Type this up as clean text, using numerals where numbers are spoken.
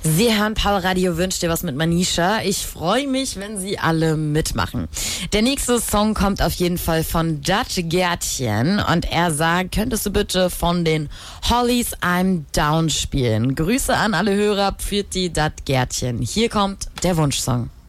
Sie hören Power Radio Wünsch dir was mit Manisha. Ich freue mich, wenn Sie alle mitmachen. Der nächste Song kommt auf jeden Fall von Judge Gärtchen und er sagt, könntest du bitte von den Hollies I'm Down spielen? Grüße an alle Hörer, Pfirti dat Gärtchen. Hier kommt der Wunschsong.